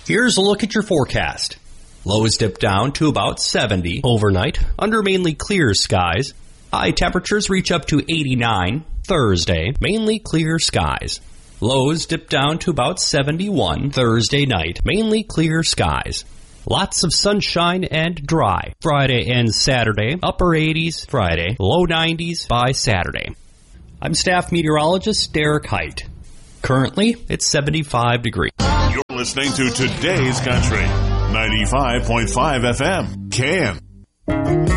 Here's a look at your forecast. Lows dip down to about 70 overnight under mainly clear skies. High temperatures reach up to 89 Thursday, mainly clear skies. Lows dip down to about 71 Thursday night, mainly clear skies. Lots of sunshine and dry Friday and Saturday, upper 80s Friday, low 90s by Saturday. I'm staff meteorologist Derek Height. Currently, it's 75 degrees. You're listening to Today's Country, 95.5 FM, CAN.